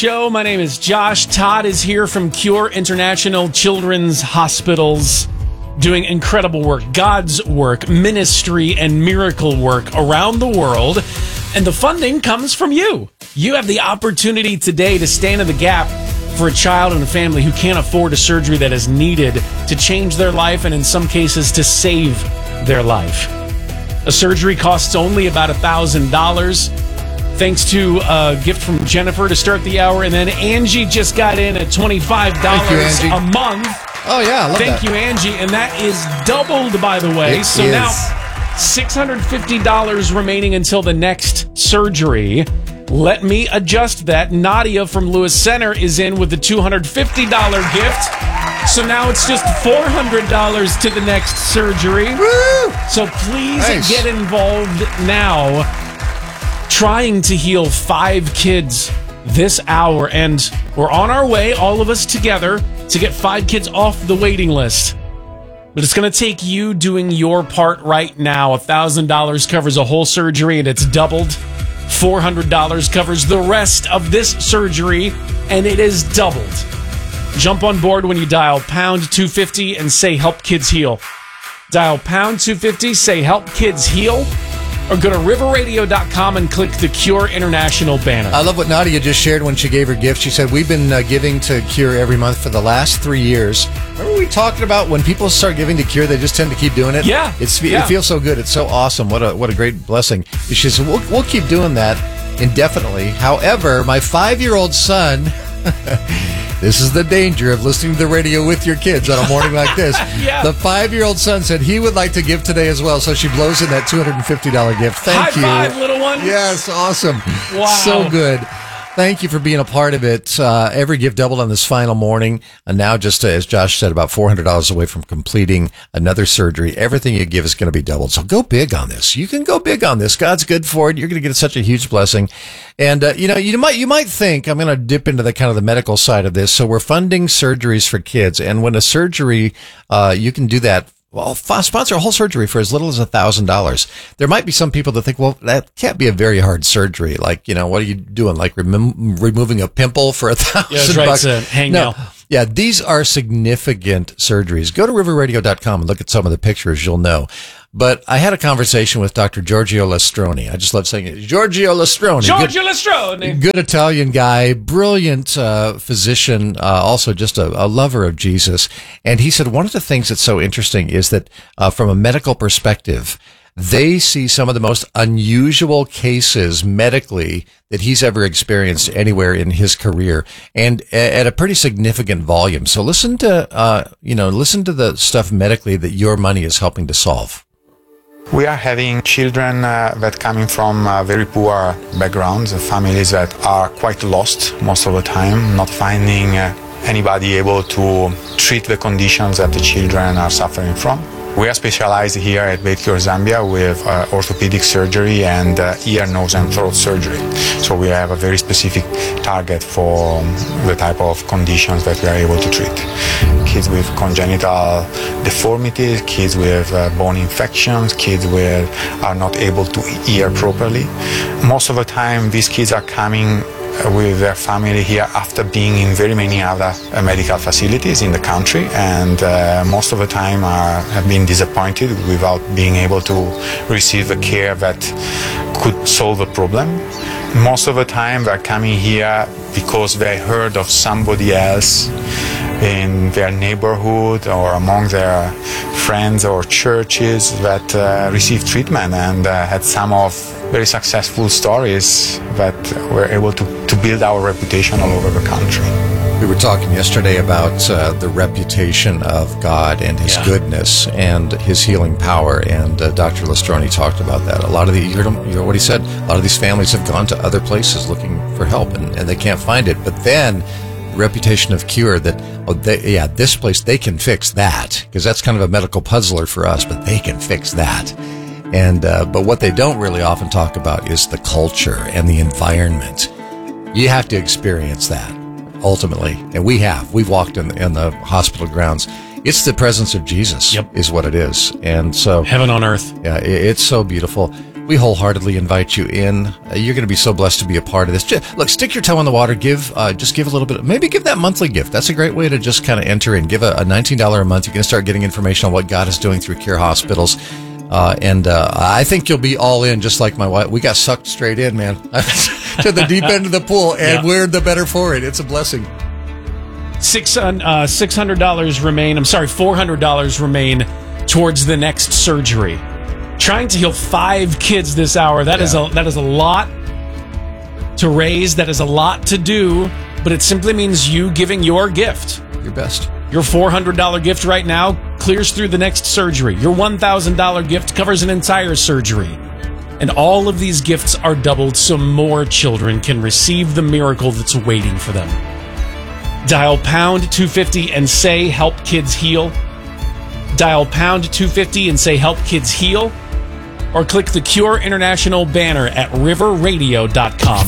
Show. My name is Josh. Todd is here from Cure International Children's Hospitals, doing incredible work, God's work, ministry, and miracle work around the world. And the funding comes from you. You have the opportunity today to stand in the gap for a child and a family who can't afford a surgery that is needed to change their life and in some cases to save their life. A surgery costs only about $1,000. Thanks to a gift from Jennifer to start the hour. And then Angie just got in at $25 a month. Oh, yeah, I love Thank you, Angie. And that is doubled, by the way. It so is. now $650 remaining until the next surgery. Let me adjust that. Nadia from Lewis Center is in with the $250 gift. So now it's just $400 to the next surgery. Woo! So please get involved now. Trying to heal 5 kids this hour, and we're on our way, all of us together, to get 5 kids off the waiting list. But it's going to take you doing your part right now. $1,000 covers a whole surgery, and it's doubled. $400 covers the rest of this surgery, and it is doubled. Jump on board when you dial pound 250 and say Help Kids Heal. Dial pound 250, say Help Kids Heal. Or go to riverradio.com and click the Cure International banner. I love what Nadia just shared when she gave her gift. She said, we've been giving to Cure every month for the last 3 years. Remember we talking about when people start giving to Cure, they just tend to keep doing it? Yeah. It feels so good. It's so awesome. What a great blessing. She said, we'll keep doing that indefinitely. However, my 5-year-old son... This is the danger of listening to the radio with your kids on a morning like this. Yeah. The 5-year-old son said he would like to give today as well, so she blows in that $250 gift. Thank you. High five, little one. Yes, awesome. Wow. So good. Thank you for being a part of it. Every gift doubled on this final morning. And now just, as Josh said, about $400 away from completing another surgery. Everything you give is going to be doubled. So go big on this. You can go big on this. God's good for it. You're going to get such a huge blessing. And, you might think, I'm going to dip into the kind of the medical side of this. So we're funding surgeries for kids. And when a surgery, you can do that. Well, sponsor a whole surgery for as little as $1,000. There might be some people that think, well, that can't be a very hard surgery. Like, what are you doing? Like removing a pimple for $1,000 bucks? It's a hangnail. No. Yeah, these are significant surgeries. Go to riverradio.com and look at some of the pictures. You'll know. But I had a conversation with Dr. Giorgio Lastroni. I just love saying it. Giorgio Lastroni. Good Italian guy, brilliant physician, also just a lover of Jesus. And he said one of the things that's so interesting is that from a medical perspective, they see some of the most unusual cases medically that he's ever experienced anywhere in his career, and at a pretty significant volume. So listen to the stuff medically that your money is helping to solve. We are having children that coming from very poor backgrounds, families that are quite lost most of the time, not finding anybody able to treat the conditions that the children are suffering from. We are specialized here at Beit Cure Zambia with orthopedic surgery and ear, nose and throat surgery. So we have a very specific target for the type of conditions that we are able to treat. Kids with congenital deformities, kids with bone infections, kids are not able to hear properly. Most of the time these kids are coming with their family here after being in very many other medical facilities in the country, and most of the time have been disappointed without being able to receive the care that could solve the problem. Most of the time they're coming here because they heard of somebody else in their neighborhood or among their friends or churches that received treatment and had some of very successful stories that were able to build our reputation all over the country. We were talking yesterday about the reputation of God and His goodness and His healing power, and Dr. Lastroni talked about that. A lot of you heard what he said. A lot of these families have gone to other places looking for help, and they can't find it. But then, the reputation of Cure that, this place, they can fix that, because that's kind of a medical puzzler for us, but they can fix that. And but what they don't really often talk about is the culture and the environment. You have to experience that, ultimately. And we've walked in the hospital grounds. It's the presence of Jesus is what it is. And so heaven on earth. Yeah, it's so beautiful. we wholeheartedly invite you in. You're going to be so blessed to be a part of this. Look, stick your toe in the water. Just give a little bit. Maybe give that monthly gift. That's a great way to just kind of enter in. Give a $19 a month. You can start getting information on what God is doing through Care Hospitals. And I think you'll be all in, just like my wife. We got sucked straight in, man, to the deep end of the pool, and we're the better for it. It's a blessing. $600 remain. I'm sorry, $400 remain towards the next surgery. Trying to heal 5 kids this hour. That is a lot to raise. That is a lot to do. But it simply means you giving your gift. Your best. Your $400 gift right now clears through the next surgery. Your $1,000 gift covers an entire surgery. And all of these gifts are doubled so more children can receive the miracle that's waiting for them. Dial pound 250 and say help kids heal. Dial pound 250 and say help kids heal. Or click the Cure International banner at riverradio.com.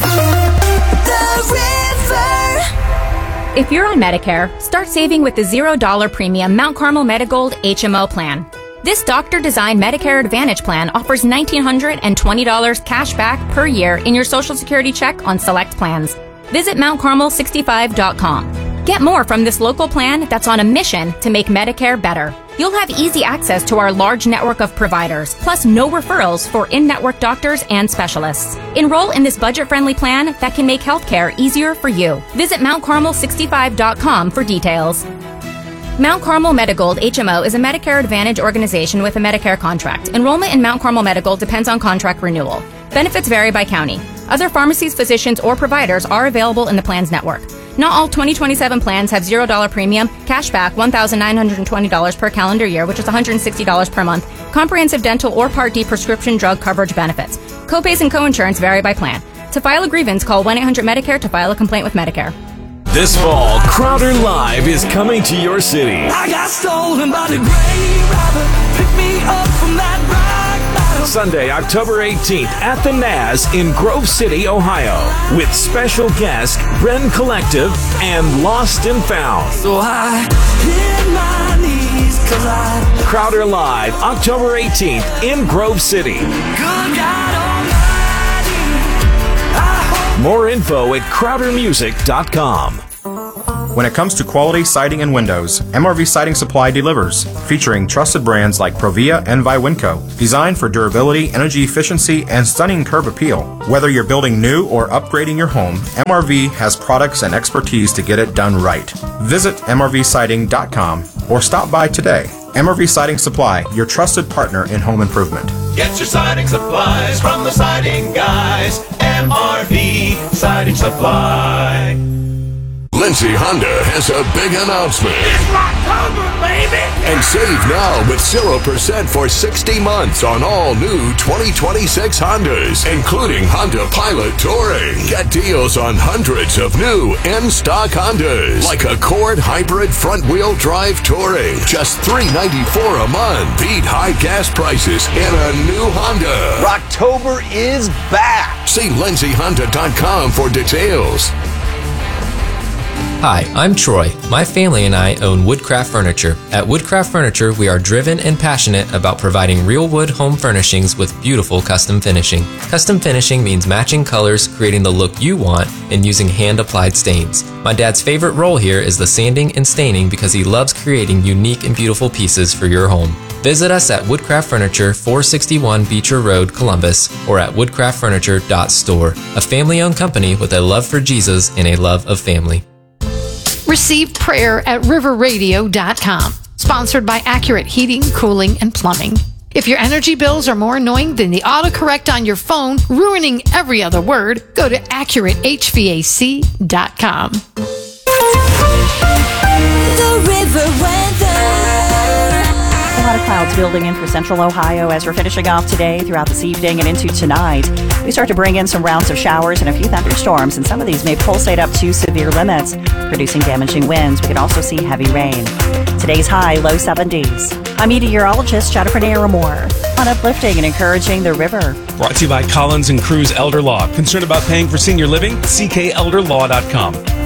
If you're on Medicare, start saving with the $0 premium Mount Carmel Medigold HMO plan. This doctor-designed Medicare Advantage plan offers $1,920 cash back per year in your Social Security check on select plans. Visit MountCarmel65.com. Get more from this local plan that's on a mission to make Medicare better. You'll have easy access to our large network of providers, plus no referrals for in-network doctors and specialists. Enroll in this budget-friendly plan that can make healthcare easier for you. Visit MountCarmel65.com for details. Mount Carmel Medigold HMO is a Medicare Advantage organization with a Medicare contract. Enrollment in Mount Carmel Medigold depends on contract renewal. Benefits vary by county. Other pharmacies, physicians, or providers are available in the plan's network. Not all 2027 plans have $0 premium, cashback $1,920 per calendar year, which is $160 per month, comprehensive dental or Part D prescription drug coverage benefits. Copays and coinsurance vary by plan. To file a grievance, call 1-800-MEDICARE to file a complaint with Medicare. This fall, Crowder Live is coming to your city. I got stolen by the gray robber. Pick me up from that rock bottom. Sunday, October 18th at the Naz in Grove City, Ohio, with special guest Bren Collective and Lost and Found. So I hit my knees 'cause I Crowder Live, October 18th in Grove City. good God Almighty. More info at crowdermusic.com. When it comes to quality siding and windows, MRV Siding Supply delivers, featuring trusted brands like Provia and Viwinco, designed for durability, energy efficiency, and stunning curb appeal. Whether you're building new or upgrading your home, MRV has products and expertise to get it done right. Visit MRVsiding.com or stop by today. MRV Siding Supply, your trusted partner in home improvement. Get your siding supplies from the siding guys. MRV Siding Supply. Lindsay Honda has a big announcement. It's October, baby! And save now with 0% for 60 months on all new 2026 Hondas, including Honda Pilot Touring. Get deals on hundreds of new in-stock Hondas, like Accord Hybrid Front-Wheel Drive Touring. Just $394 a month. Beat high gas prices in a new Honda. Rocktober is back. See lindsayhonda.com for details. Hi, I'm Troy. My family and I own Woodcraft Furniture. At Woodcraft Furniture, we are driven and passionate about providing real wood home furnishings with beautiful custom finishing. Custom finishing means matching colors, creating the look you want, and using hand-applied stains. My dad's favorite role here is the sanding and staining because he loves creating unique and beautiful pieces for your home. Visit us at Woodcraft Furniture, 461 Beecher Road, Columbus, or at woodcraftfurniture.store. A family-owned company with a love for Jesus and a love of family. Receive prayer at riverradio.com. Sponsored by Accurate Heating, Cooling, and Plumbing. If your energy bills are more annoying than the autocorrect on your phone, ruining every other word, go to AccurateHVAC.com. The River Weather. A lot of clouds building in for central Ohio as we're finishing off today, throughout this evening and into tonight. We start to bring in some rounds of showers and a few thunderstorms, and some of these may pulsate up to severe limits, producing damaging winds. We could also see heavy rain. Today's high, low 70s. I'm meteorologist Jennifer Naramore on uplifting and encouraging the river. Brought to you by Collins and Cruz Elder Law. Concerned about paying for senior living? CKElderlaw.com.